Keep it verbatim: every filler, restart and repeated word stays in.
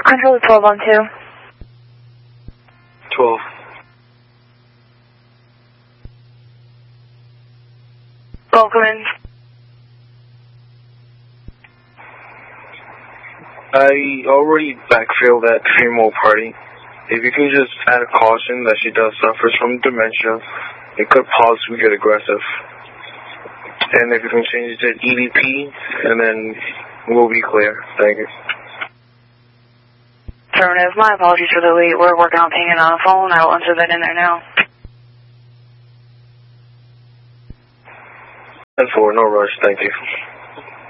Control twelve on two. twelve. Welcome in. I already backfilled that female party. If you can just add a caution that she does suffer from dementia, it could possibly get aggressive. And if you can change it to E D P, and then we'll be clear. Thank you. Affirmative. My apologies for the wait. We're working on pinging on the phone. I'll enter that in there now. And four, no rush. Thank you.